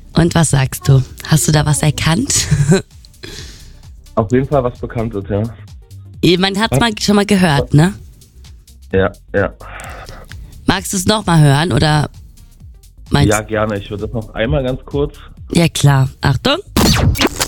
Und was sagst du? Hast du da was erkannt? Auf jeden Fall was Bekanntes, ja. Man hat es schon mal gehört, ne? Ja. Magst du es nochmal hören oder meinst Ja, gerne. Ich würde das noch einmal ganz kurz. Ja, klar. Achtung.